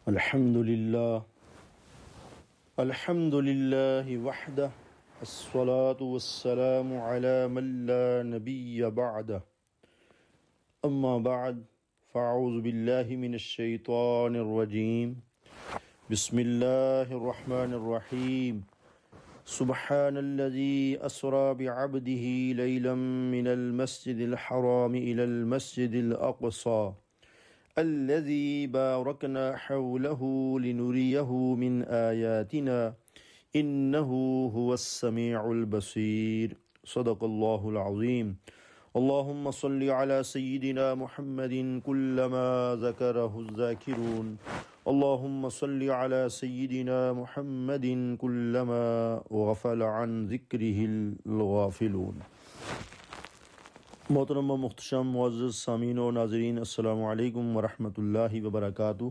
الحمد للہ وحدہ الصلاة والسلام علی من لا نبی بعدہ اما بعد فاعوذ باللہ من الشیطان الرجیم بسم اللہ الرحمن الرحیم سبحان الذی اسری بعبدہ لیلا من المسجد الحرام الی المسجد الاقصی الذي باركنا حوله لنريه من آياتنا إنه هو السميع البصير صدق الله العظيم اللهم صل على سيدنا محمد كلما ذكره الذاكرون اللهم صل على سيدنا محمد كلما غفل عن ذكره الغافلون۔ محترم و محتشم معزز سامعین و ناظرین، السلام علیکم ورحمۃ اللہ وبرکاتہ۔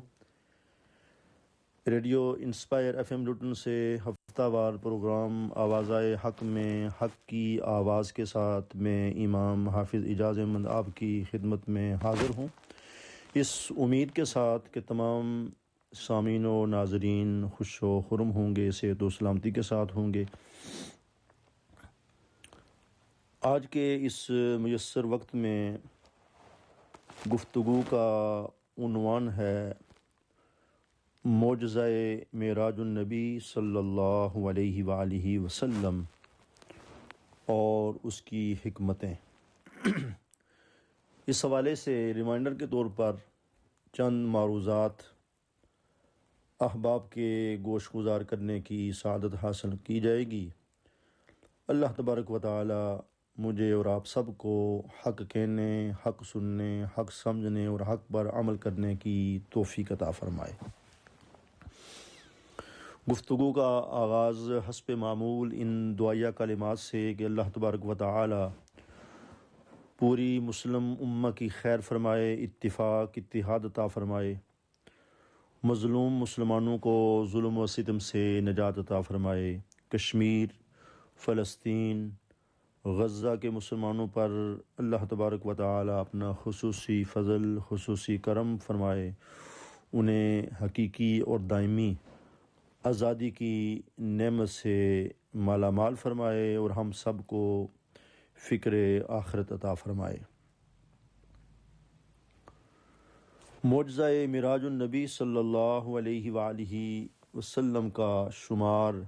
Radio inspire F M Lytton سے ہفتہ وار پروگرام آوازائے حق میں حق کی آواز کے ساتھ میں امام حافظ اعجاز احمد آپ کی خدمت میں حاضر ہوں، اس امید کے ساتھ کہ تمام سامعین و ناظرین خوش و خرم ہوں گے، صحت و سلامتی کے ساتھ ہوں گے۔ آج کے اس میسر وقت میں گفتگو کا عنوان ہے معجزہ معراج النبی صلی اللہ علیہ وآلہ وسلم اور اس کی حکمتیں۔ اس حوالے سے ریمائنڈر کے طور پر چند معروضات احباب کے گوش گزار کرنے کی سعادت حاصل کی جائے گی۔ اللہ تبارک و تعالی مجھے اور آپ سب کو حق کہنے، حق سننے، حق سمجھنے اور حق پر عمل کرنے کی توفیق عطا فرمائے۔ گفتگو کا آغاز حسب معمول ان دعائیہ کلمات سے کہ اللہ تبارک و تعالی پوری مسلم امہ کی خیر فرمائے، اتفاق اتحاد عطا فرمائے، مظلوم مسلمانوں کو ظلم و ستم سے نجات عطا فرمائے، کشمیر، فلسطین، غزہ کے مسلمانوں پر اللہ تبارک و تعالی اپنا خصوصی فضل، خصوصی کرم فرمائے، انہیں حقیقی اور دائمی آزادی کی نعمت سے مالا مال فرمائے اور ہم سب کو فکر آخرت عطا فرمائے۔ معجزہ معراج النبی صلی اللہ علیہ وآلہ وسلم کا شمار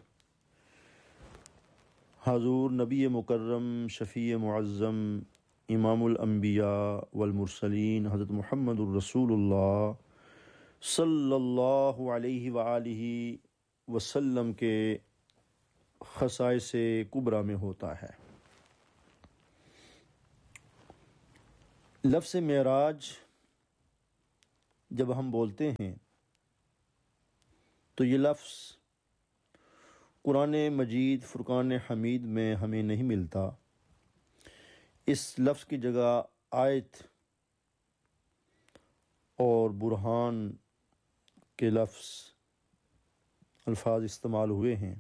حضور نبی مکرم، شفیع معظم، امام الانبیاء والمرسلین حضرت محمد الرسول اللہ صلی اللہ علیہ وآلہ وسلم کے خصائص کبریٰ میں ہوتا ہے۔ لفظ معراج جب ہم بولتے ہیں تو یہ لفظ قرآن مجید فرقان حمید میں ہمیں نہیں ملتا۔ اس لفظ کی جگہ آیت اور برہان کے الفاظ استعمال ہوئے ہیں،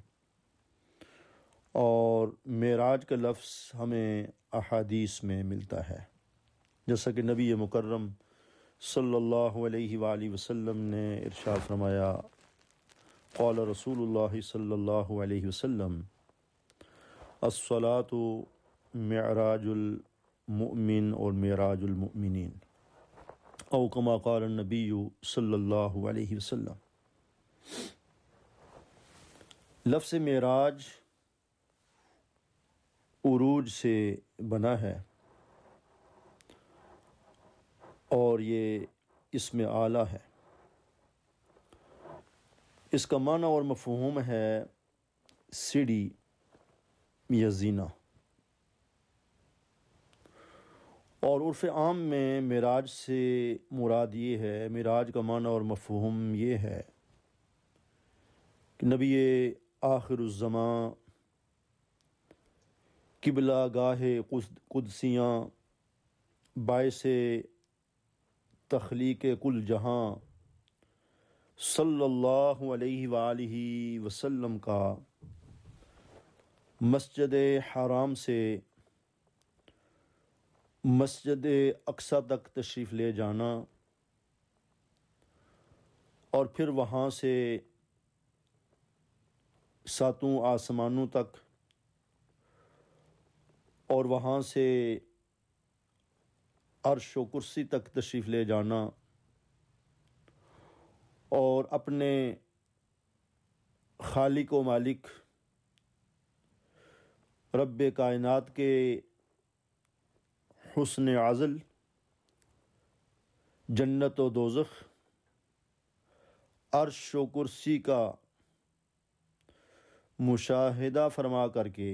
اور معراج کا لفظ ہمیں احادیث میں ملتا ہے، جیسا کہ نبی مکرم صلی اللہ علیہ وآلہ وسلم نے ارشاد فرمایا، قال رسول اللہ صلی اللہ علیہ وسلم الصلاۃ معراج المؤمن اور معراج المؤمنین، او کما قال النبی صلی اللہ علیہ وسلم۔ لفظ معراج عروج سے بنا ہے اور یہ اسم اعلیٰ ہے۔ اس کا معنی اور مفہوم ہے سیڑھی یا زینہ، اور عرف عام میں معراج سے مراد یہ ہے، معراج کا معنی اور مفہوم یہ ہے کہ نبی آخر الزمان، قبلہ گاہ قدسیاں، باعث تخلیق کل جہاں صلی اللہ علیہ وآلہ وسلم کا مسجد حرام سے مسجد اقصی تک تشریف لے جانا اور پھر وہاں سے ساتوں آسمانوں تک، اور وہاں سے عرش و کرسی تک تشریف لے جانا، اور اپنے خالق و مالک رب کائنات کے حسن عزل، جنت و دوزخ، عرش و کرسی کا مشاہدہ فرما کر کے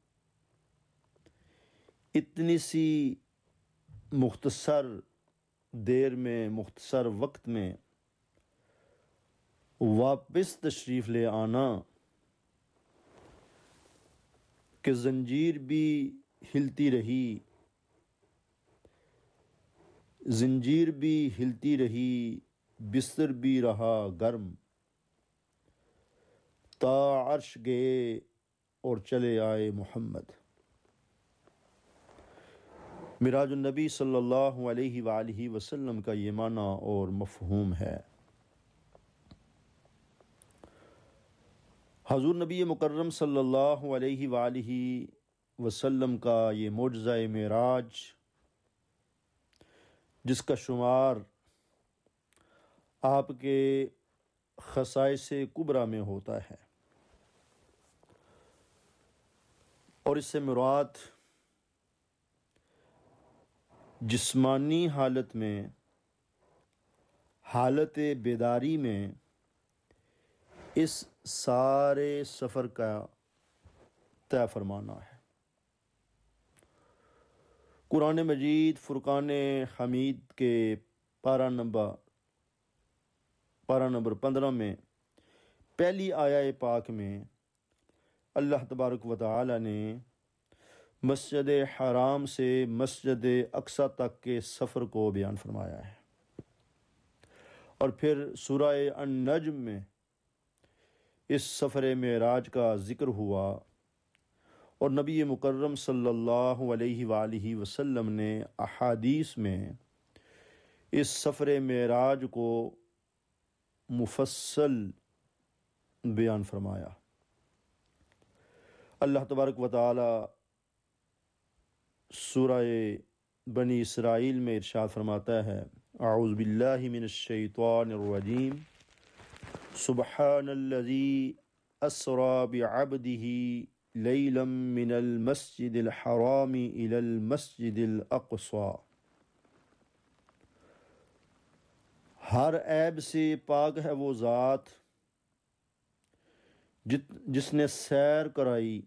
اتنی سی مختصر دیر میں، مختصر وقت میں واپس تشریف لے آنا کہ زنجیر بھی ہلتی رہی، زنجیر بھی ہلتی رہی، بستر بھی رہا گرم، تا عرش گئے اور چلے آئے محمد۔ معراج النبی صلی اللہ علیہ وآلہ وسلم کا یہ معنی اور مفہوم ہے۔ حضور نبی مکرم صلی اللہ علیہ وآلہ وسلم کا یہ معجزہ معراج، جس کا شمار آپ کے خصائص کبریٰ میں ہوتا ہے، اور اس سے مراد جسمانی حالت میں، حالت بیداری میں اس سارے سفر کا طے فرمانا ہے۔ قرآن مجید فرقان حمید کے پارہ نمبر 15 میں پہلی آیہ پاک میں اللہ تبارک و تعالی نے مسجد حرام سے مسجد اقصی تک کے سفر کو بیان فرمایا ہے، اور پھر سورہ النجم میں اس سفر معراج کا ذکر ہوا، اور نبی مکرم صلی اللہ علیہ وآلہ وسلم نے احادیث میں اس سفر معراج کو مفصل بیان فرمایا۔ اللہ تبارک و تعالی سورہ بنی اسرائیل میں ارشاد فرماتا ہے، اعوذ باللہ من الشیطان الرجیم، سبحان الذی اسری بعبدہ لیلا من المسجد الحرام الی المسجد الاقصی۔ ہر عیب سے پاک ہے وہ ذات جس نے سیر کرائی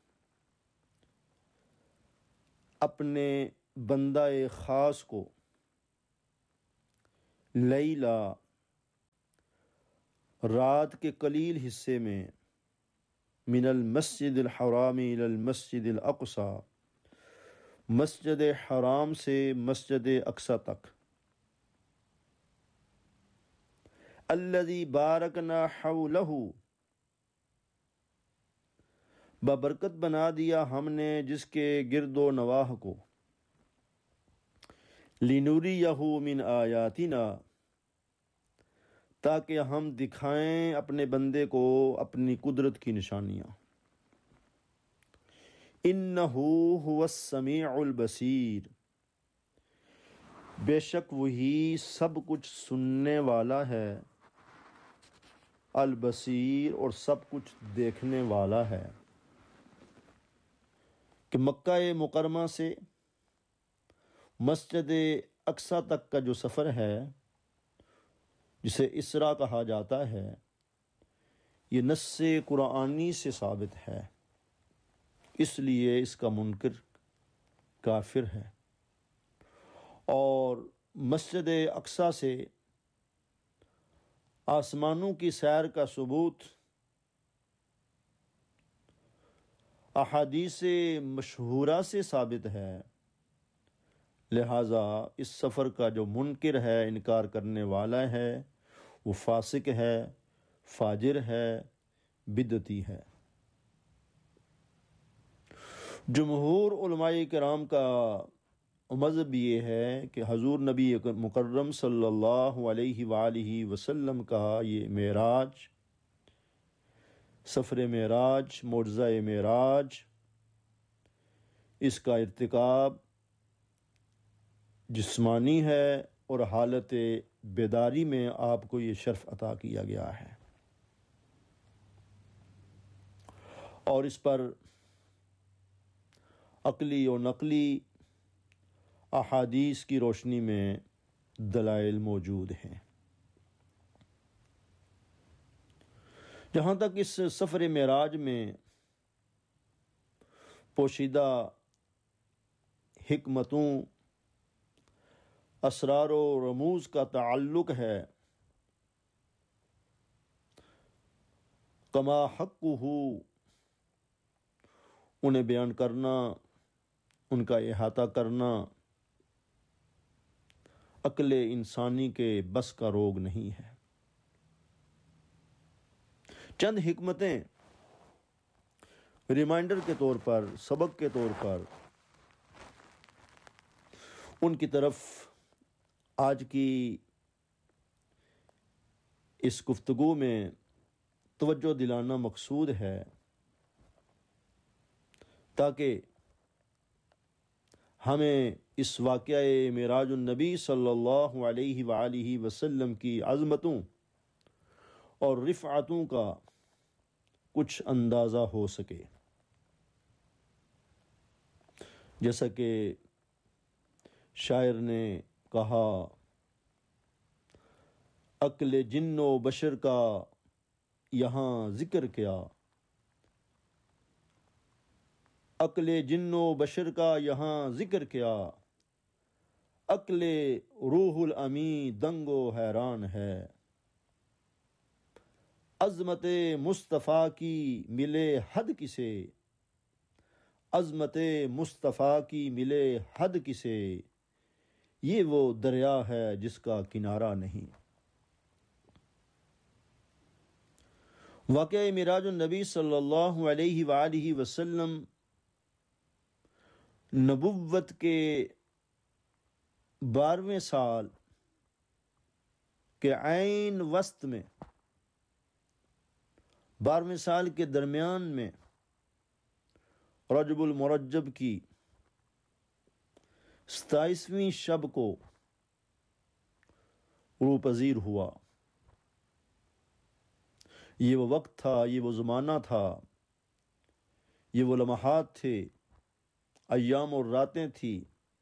اپنے بندہ خاص کو لیلا، رات کے قلیل حصے میں، من المسجد الحرام الی المسجد الاقصی، مسجد حرام سے مسجد اقصی تک، الذی بارکنا حولہ، ببرکت بنا دیا ہم نے جس کے گرد و نواح کو، لنوریہ من آیاتنا، تاکہ ہم دکھائیں اپنے بندے کو اپنی قدرت کی نشانیاں، انہ هو السمیع البصیر، بے شک وہی سب کچھ سننے والا ہے، البصیر، اور سب کچھ دیکھنے والا ہے۔ کہ مکہ مکرمہ سے مسجد اقصی تک کا جو سفر ہے، جسے اسراء کہا جاتا ہے، یہ نص قرآنی سے ثابت ہے، اس لیے اس کا منکر کافر ہے۔ اور مسجد اقصی سے آسمانوں کی سیر کا ثبوت احادیث مشہورہ سے ثابت ہے، لہٰذا اس سفر کا جو منکر ہے، انکار کرنے والا ہے، وہ فاسق ہے، فاجر ہے، بدعتی ہے۔ جمہور علماء کرام کا مذہب یہ ہے کہ حضور نبی مکرم صلی اللہ علیہ وآلہ وسلم کا یہ معراج، سفر معراج، معجزہ معراج، اس کا ارتکاب جسمانی ہے اور حالت بیداری میں آپ کو یہ شرف عطا کیا گیا ہے، اور اس پر عقلی و نقلی احادیث کی روشنی میں دلائل موجود ہیں۔ جہاں تک اس سفر معراج میں پوشیدہ حکمتوں، اسرار و رموز کا تعلق ہے، کما حقہ انہیں بیان کرنا، ان کا احاطہ کرنا عقل انسانی کے بس کا روگ نہیں ہے۔ چند حکمتیں ریمائنڈر کے طور پر، سبق کے طور پر، ان کی طرف آج کی اس گفتگو میں توجہ دلانا مقصود ہے، تاکہ ہمیں اس واقعہ معراج النبی صلی اللہ علیہ وآلہ وسلم کی عظمتوں اور رفعتوں کا کچھ اندازہ ہو سکے۔ جیسا کہ شاعر نے کہا، عقل جن و بشر کا یہاں ذکر کیا، عقل جن و بشر کا یہاں ذکر کیا، عقل روح الامی دنگ و حیران ہے، عظمت مصطفیٰ کی ملے حد کسے، عظمت مصطفیٰ کی ملے حد کسے، یہ وہ دریا ہے جس کا کنارہ نہیں۔ واقعہ معراج النبی صلی اللہ علیہ وآلہ وسلم نبوت کے 12ویں سال کے عین وسط میں، 12ویں سال کے درمیان میں، رجب المرجب کی 27ویں شب کو روح پذیر ہوا۔ یہ وہ وقت تھا، یہ وہ زمانہ تھا، یہ وہ لمحات تھے، ایام اور راتیں تھی،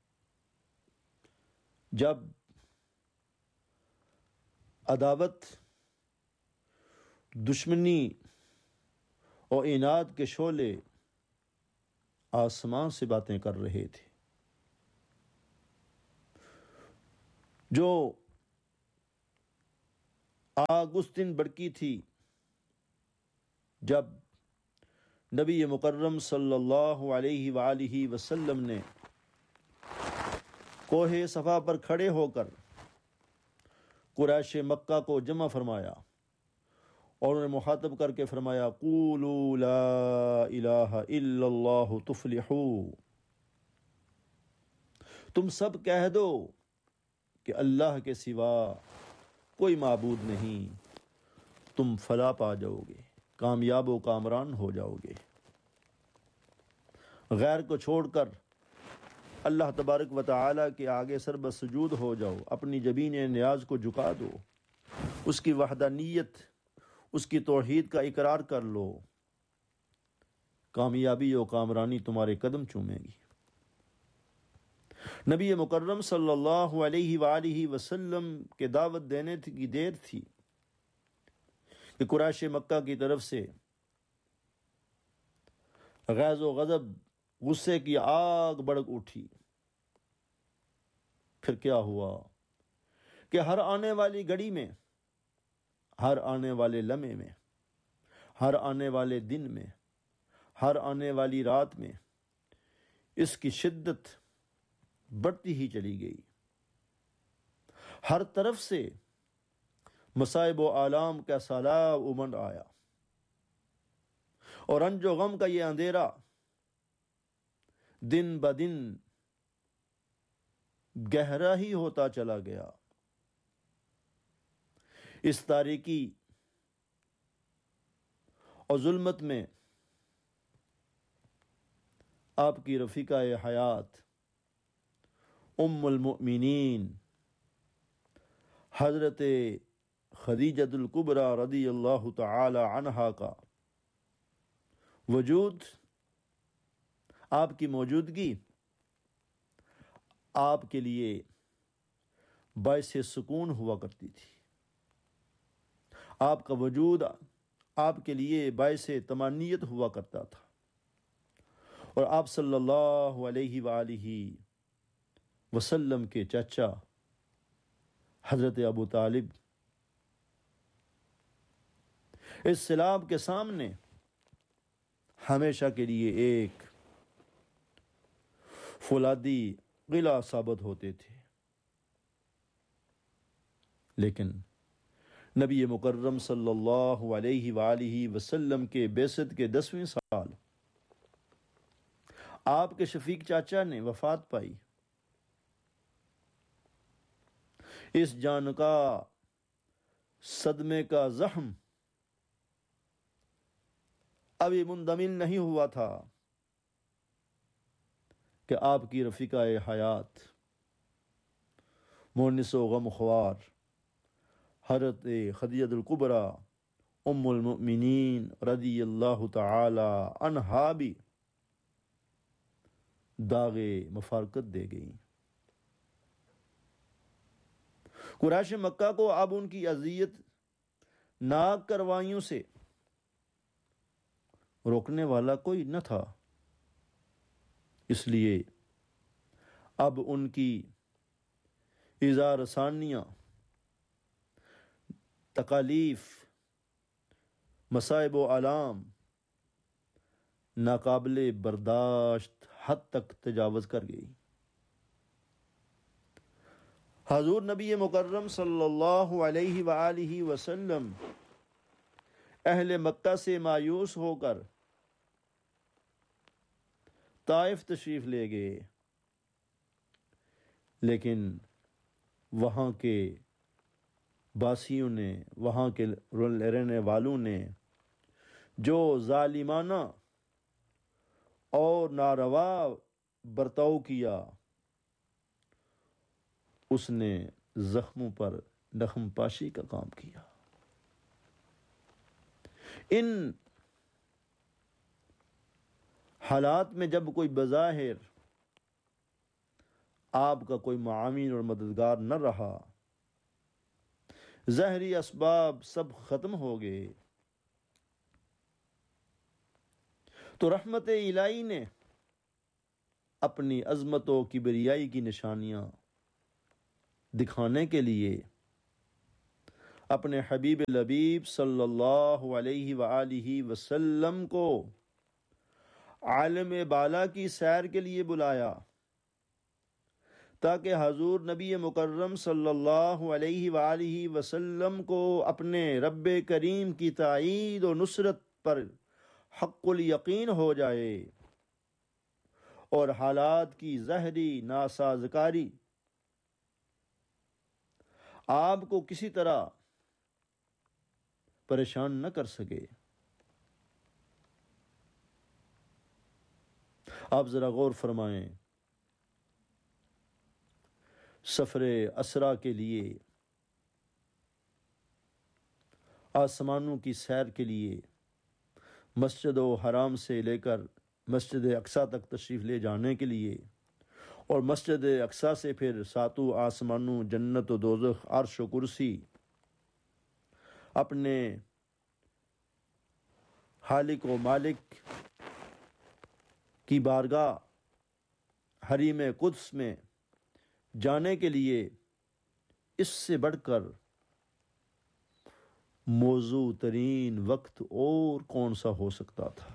جب عداوت، دشمنی اور عناد کے شعلے آسمان سے باتیں کر رہے تھے۔ جو آگ اس دن بھڑکی تھی جب نبی مکرم صلی اللہ علیہ وآلہ وسلم نے کوہ صفا پر کھڑے ہو کر قریش مکہ کو جمع فرمایا اور انہیں مخاطب کر کے فرمایا، قولوا لا الہ الا اللہ تفلحوا، تم سب کہہ دو کہ اللہ کے سوا کوئی معبود نہیں، تم فلاح پا جاؤ گے، کامیاب و کامران ہو جاؤ گے۔ غیر کو چھوڑ کر اللہ تبارک و تعالیٰ کے آگے سر بسجود ہو جاؤ، اپنی جبین نیاز کو جھکا دو، اس کی وحدانیت، اس کی توحید کا اقرار کر لو، کامیابی و کامرانی تمہارے قدم چومے گی۔ نبی مکرم صلی اللہ علیہ وآلہ وسلم کے دعوت دینے کی دیر تھی کہ قریش مکہ کی طرف سے غیظ و غضب، غصے کی آگ بھڑک اٹھی۔ پھر کیا ہوا کہ ہر آنے والی گھڑی میں، ہر آنے والے لمحے میں، ہر آنے والے دن میں، ہر آنے والی رات میں اس کی شدت بڑھتی ہی چلی گئی۔ ہر طرف سے مصائب و آلام کا سیلاب امنڈ آیا، اور رنج و غم کا یہ اندھیرا دن بدن گہرا ہی ہوتا چلا گیا۔ اس تاریکی اور ظلمت میں آپ کی رفیقہ حیات ام المؤمنین حضرت خدیجۃ الکبریٰ رضی اللہ تعالی عنہا کا وجود، آپ کی موجودگی آپ کے لیے باعث سکون ہوا کرتی تھی۔ آپ کا وجود آپ کے لیے باعث طمانینت ہوا کرتا تھا، اور آپ صلی اللہ علیہ وآلہ وسلم کے چچا حضرت ابو طالب اس سیلاب کے سامنے ہمیشہ کے لیے ایک فولادی قلعہ ثابت ہوتے تھے۔ لیکن نبی مکرم صلی اللہ علیہ وآلہ وسلم کے بعثت کے 10ویں سال آپ کے شفیق چاچا نے وفات پائی۔ اس جان کا صدمے کا زخم ابھی مندمل نہیں ہوا تھا کہ آپ کی رفیقہ حیات مونس و غم خوار حضرت خدیجۃ الکبریٰ ام المؤمنین رضی اللہ تعالی عنہا بھی داغ مفارقت دے گئیں۔ قریش مکہ کو اب ان کی اذیت ناک کروائیوں سے روکنے والا کوئی نہ تھا، اس لیے اب ان کی ایذا رسانیاں، تکالیف، مصائب و آلام ناقابل برداشت حد تک تجاوز کر گئی۔ حضور نبی مکرم صلی اللہ علیہ وآلہ وسلم اہل مکہ سے مایوس ہو کر طائف تشریف لے گئے، لیکن وہاں کے باسیوں نے، وہاں کے رہنے والوں نے جو ظالمانہ اور ناروا برتاؤ کیا، اس نے زخموں پر نخم پاشی کا کام کیا۔ ان حالات میں جب کوئی بظاہر آپ کا کوئی معاون اور مددگار نہ رہا، ظاہری اسباب سب ختم ہو گئے، تو رحمت الہی نے اپنی عظمت و کبریائی کی نشانیاں دکھانے کے لیے اپنے حبیب لبیب صلی اللہ علیہ وآلہ وسلم کو عالم بالا کی سیر کے لیے بلایا، تاکہ حضور نبی مکرم صلی اللہ علیہ وآلہ وسلم کو اپنے رب کریم کی تائید و نصرت پر حق الیقین ہو جائے، اور حالات کی ظاہری ناسازگاری آپ کو کسی طرح پریشان نہ کر سکے۔ آپ ذرا غور فرمائیں، سفر اسرا کے لیے، آسمانوں کی سیر کے لیے مسجد و حرام سے لے کر مسجد اقصیٰ تک تشریف لے جانے کے لیے، اور مسجد اقصیٰ سے پھر ساتوں آسمانوں، جنت و دوزخ، عرش و کرسی، اپنے خالق و مالک کی بارگاہ حریم قدس میں جانے کے لیے اس سے بڑھ کر موزوں ترین وقت اور کون سا ہو سکتا تھا؟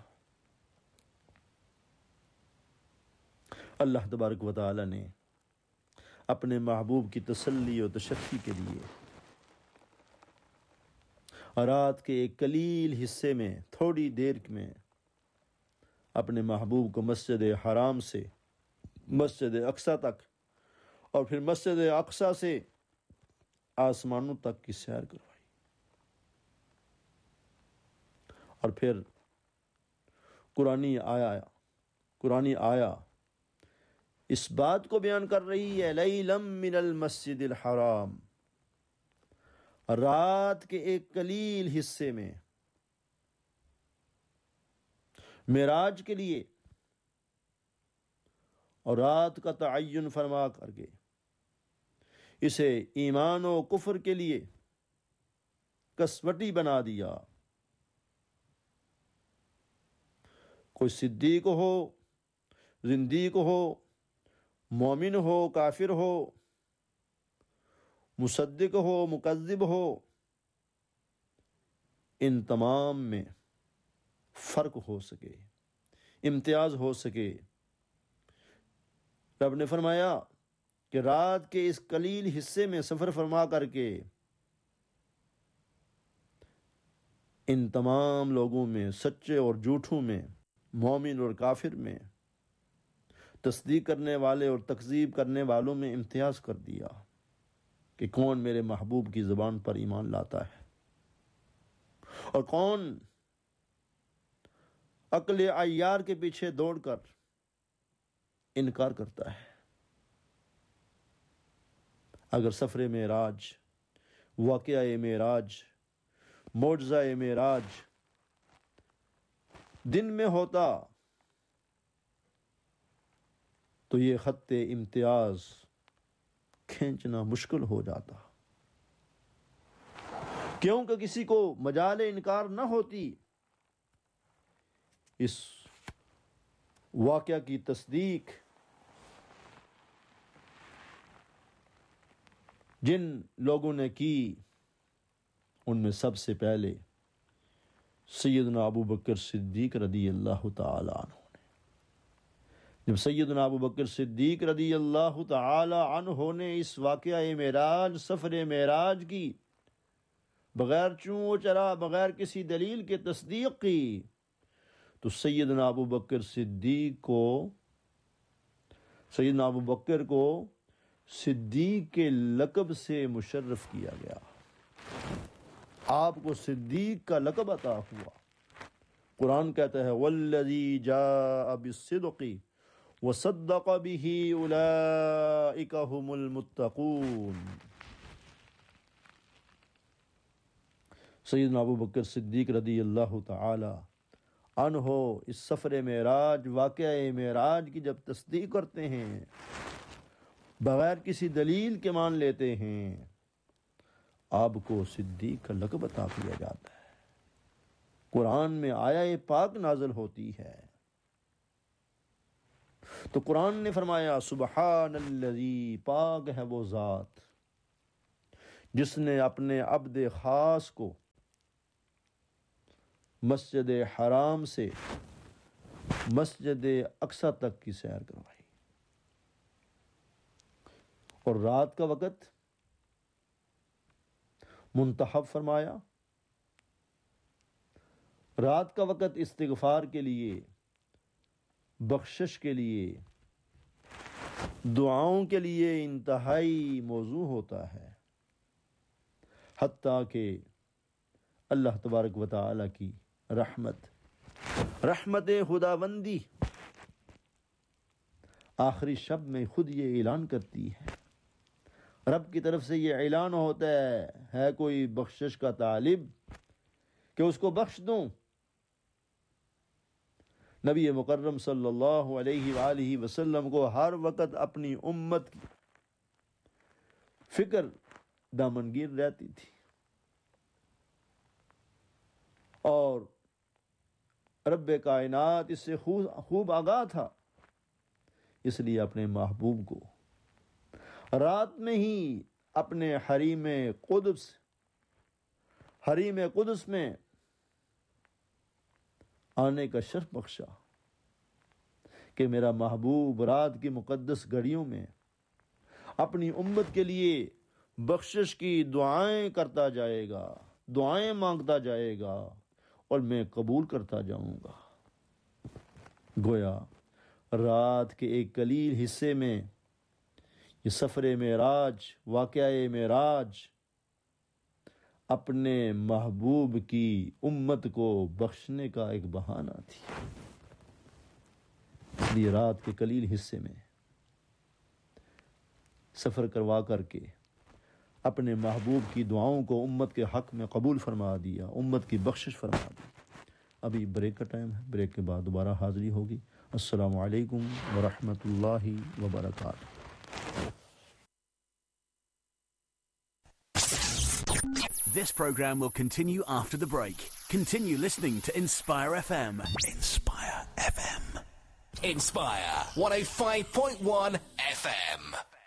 اللہ تبارک و تعالی نے اپنے محبوب کی تسلی و تشفی کے لیے رات کے ایک قلیل حصے میں، تھوڑی دیر میں، اپنے محبوب کو مسجد حرام سے مسجد اقصیٰ تک اور پھر مسجد اقصی سے آسمانوں تک کی سیر کروائی، اور پھر قرآنی آیا اس بات کو بیان کر رہی ہے، لیلا من المسجد الحرام، رات کے ایک قلیل حصے میں معراج کے لیے، اور رات کا تعین فرما کر کے اسے ایمان و کفر کے لیے کسوٹی بنا دیا۔ کوئی صدیق ہو، زندیق ہو، مومن ہو، کافر ہو، مصدق ہو، مکذب ہو، ان تمام میں فرق ہو سکے، امتیاز ہو سکے۔ رب نے فرمایا کہ رات کے اس قلیل حصے میں سفر فرما کر کے ان تمام لوگوں میں، سچے اور جھوٹوں میں، مومن اور کافر میں، تصدیق کرنے والے اور تکذیب کرنے والوں میں امتیاز کر دیا کہ کون میرے محبوب کی زبان پر ایمان لاتا ہے اور کون عقل عیار کے پیچھے دوڑ کر انکار کرتا ہے۔ اگر سفر معراج، واقعہ معراج، معجزہ معراج دن میں ہوتا تو یہ خط امتیاز کھینچنا مشکل ہو جاتا، کیونکہ کسی کو مجال انکار نہ ہوتی اس واقعہ کی تصدیق جن لوگوں نے کی، ان میں سب سے پہلے سیدنا ابو بکر صدیق رضی اللہ تعالی عنہ نے۔ جب سیدنا ابو بکر صدیق رضی اللہ تعالی عنہ نے اس واقعہ معراج، سفر معراج کی بغیر چوں و چرا، بغیر کسی دلیل کے تصدیق کی، تو سیدنا ابو بکر کو صدیق کے لقب سے مشرف کیا گیا، آپ کو صدیق کا لقب عطا ہوا۔ قرآن کہتا ہے والذی جاء بالصدق وصدق به اولئک هم المتقون۔ سیدنا ابو بکر صدیق رضی اللہ تعالی عنہ اس سفر معراج، واقعہ معراج کی جب تصدیق کرتے ہیں، بغیر کسی دلیل کے مان لیتے ہیں، آپ کو صدیق کا لقب عطا کیا جاتا ہے۔ قرآن میں آیہ پاک نازل ہوتی ہے تو قرآن نے فرمایا سبحان الذی، پاک ہے وہ ذات جس نے اپنے عبد خاص کو مسجد حرام سے مسجد اقصی تک کی سیر کروائی، اور رات کا وقت منتخب فرمایا۔ رات کا وقت استغفار کے لیے، بخشش کے لیے، دعاؤں کے لیے انتہائی موزوں ہوتا ہے، حتیٰ کہ اللہ تبارک و تعالی کی رحمت خداوندی آخری شب میں خود یہ اعلان کرتی ہے، رب کی طرف سے یہ اعلان ہوتا ہے کوئی بخشش کا طالب کہ اس کو بخش دوں۔ نبی مکرم صلی اللہ علیہ وآلہ وسلم کو ہر وقت اپنی امت کی فکر دامنگیر رہتی تھی، اور رب کائنات اس سے خوب آگاہ تھا، اس لیے اپنے محبوب کو رات میں ہی اپنے حریم قدس میں آنے کا شرف بخشا کہ میرا محبوب رات کی مقدس گھڑیوں میں اپنی امت کے لیے بخشش کی دعائیں کرتا جائے گا، دعائیں مانگتا جائے گا، اور میں قبول کرتا جاؤں گا۔ گویا رات کے ایک قلیل حصے میں ये सफ़र मेराज, वाक़या मेराज अपने महबूब की उम्मत को बख्शने का एक बहाना थी। इसलिए रात के कलील हिस्से में सफ़र करवा करके अपने महबूब की दुआओं को उम्मत के हक़ में कबूल फरमा दिया, उम्मत की बख्शिश फरमा दी। अभी ब्रेक का टाइम है, ब्रेक के बाद दोबारा हाज़िरी होगी। अस्सलामु अलैकुम व रहमतुल्लाहि व बरकातहू। This program will continue after the break. Continue listening to Inspire FM. Inspire FM. Inspire 105.1 FM.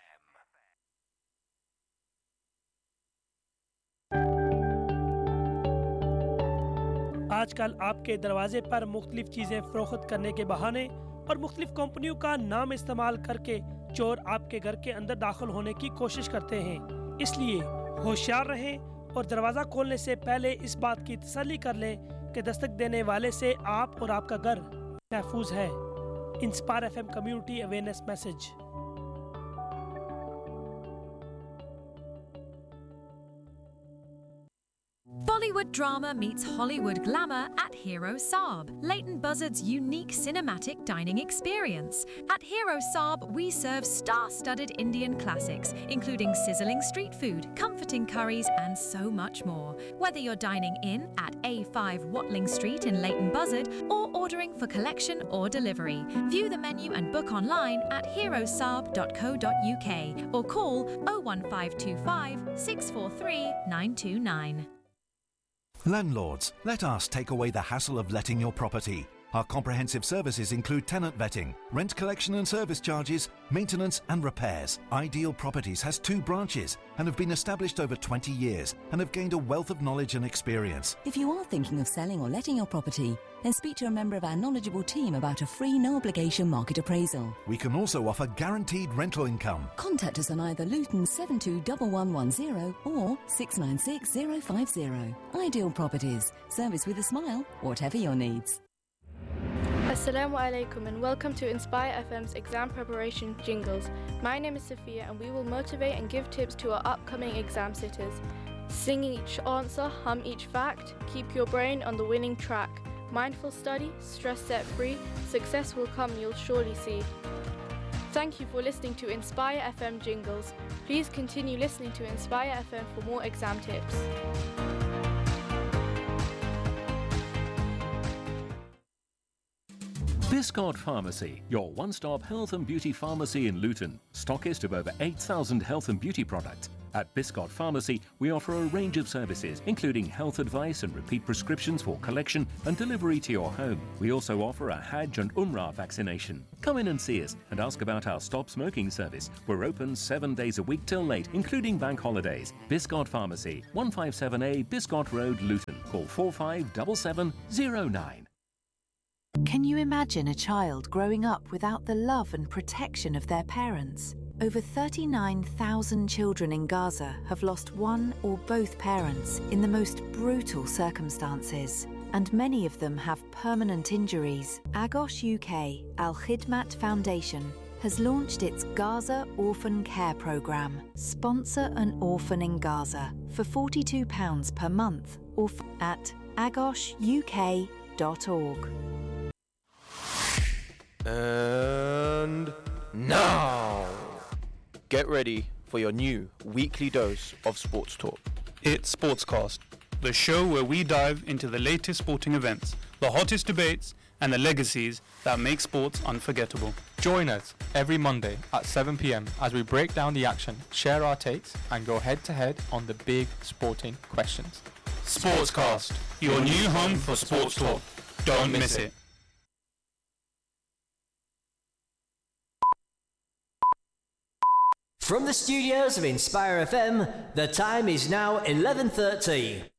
आजकल आपके दरवाजे पर मुख्तलिफ चीज़ें फ़रोख्त करने के बहाने और मुख्तलिफ कंपनियों का नाम इस्तेमाल करके चोर आपके घर के अंदर दाखिल होने की कोशिश करते हैं। इसलिए होशियार रहें और दरवाज़ा खोलने से पहले इस बात की तसल्ली कर लें कि दस्तक देने वाले से आप और आपका घर महफूज है। Inspire FM community awareness message. Bollywood drama meets Hollywood glamour at Hero Saab, Leighton Buzzard's unique cinematic dining experience. At Hero Saab, we serve star-studded Indian classics, including sizzling street food, comforting curries, and so much more. Whether you're dining in at A5 Watling Street in Leighton Buzzard or ordering for collection or delivery, view the menu and book online at herosaab.co.uk or call 01525 643 929. Landlords, let us take away the hassle of letting your property. Our comprehensive services include tenant vetting, rent collection and service charges, maintenance and repairs. Ideal Properties has 2 branches and have been established over 20 years and have gained a wealth of knowledge and experience. If you are thinking of selling or letting your property, then speak to a member of our knowledgeable team about a free no-obligation market appraisal. We can also offer guaranteed rental income. Contact us on either Luton 721110 or 696050. Ideal Properties. Service with a smile, whatever your needs. Assalamu alaikum and welcome to Inspire FM's exam preparation jingles. My name is Sophia and we will motivate and give tips to our upcoming exam sitters. Sing each answer, hum each fact, keep your brain on the winning track. Mindful study, stress set free, success will come, you'll surely see. Thank you for listening to Inspire FM jingles. Please continue listening to Inspire FM for more exam tips. Biscott Pharmacy, your one-stop health and beauty pharmacy in Luton, stockist of over 8,000 health and beauty products. At Biscott Pharmacy, we offer a range of services, including health advice and repeat prescriptions for collection and delivery to your home. We also offer a Hajj and Umrah vaccination. Come in and see us and ask about our stop smoking service. We're open 7 days a week till late, including bank holidays. Biscott Pharmacy, 157A Biscott Road, Luton. Call 457709. Can you imagine a child growing up without the love and protection of their parents? Over 39,000 children in Gaza have lost one or both parents in the most brutal circumstances, and many of them have permanent injuries. Agos UK Al Khidmat Foundation has launched its Gaza Orphan Care Programme. Sponsor an orphan in Gaza for £42 per month or at agosuk.org. And now, get ready for your new weekly dose of sports talk. It's Sportscast, the show where we dive into the latest sporting events, the hottest debates, and the legacies that make sports unforgettable. Join us every Monday at 7 p.m. as we break down the action, share our takes, and go head-to-head on the big sporting questions. Sportscast, your new home for sports talk. Don't miss it. From the studios of Inspire FM, the time is now 11:30.